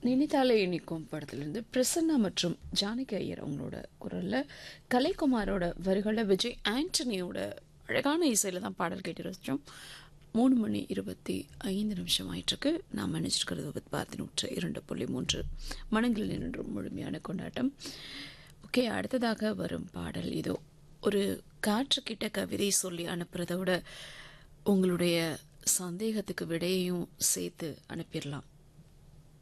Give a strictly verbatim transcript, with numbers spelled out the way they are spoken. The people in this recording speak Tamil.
நினைத்தாலே இனிக்கும் படத்திலிருந்து பிரசன்னா மற்றும் ஜானகி ஐயர் அவங்களோட குரல்ல கலைக்குமாரோட வரிகளில் விஜய் ஆண்டனியோட அழகான இசையில் தான் பாடல் கேட்டு ரசித்தோம். மூணு மணி இருபத்தி ஐந்து நிமிஷம் ஆயிட்டிருக்கு. நாம் நினைச்சிருக்கிறது வித் பாரதி நூற்று இரண்டு புள்ளி மூன்று மனங்களில் நின்றும் முழுமையான கொண்டாட்டம். ஓகே, அடுத்ததாக வரும் பாடல் இதோ. ஒரு காற்று கிட்ட கவிதை சொல்லி அனுப்புறத விட உங்களுடைய சந்தேகத்துக்கு விடையையும் சேர்த்து அனுப்பிடலாம்.